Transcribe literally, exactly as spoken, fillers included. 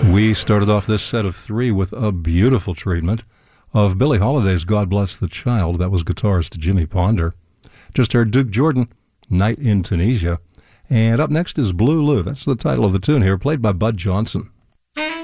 We started off this set of three with a beautiful treatment of Billie Holiday's God Bless the Child. That was guitarist Jimmy Ponder. Just heard Duke Jordan, Night in Tunisia. And up next is Blue Lou. That's the title of the tune here, played by Bud Johnson.